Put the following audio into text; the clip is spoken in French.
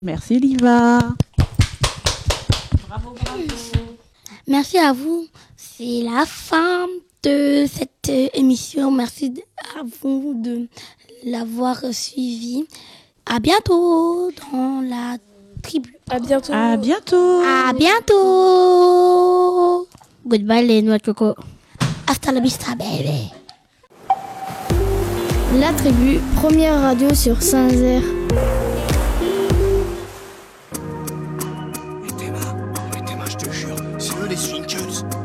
Merci Liva. Bravo. Merci à vous. C'est la fin de cette émission. Merci à vous de l'avoir suivi. À bientôt dans la tribu. À bientôt. À bientôt. À bientôt. Goodbye les noix de coco. Hasta la vista, baby. La tribu, première radio sur Saint-Nazaire.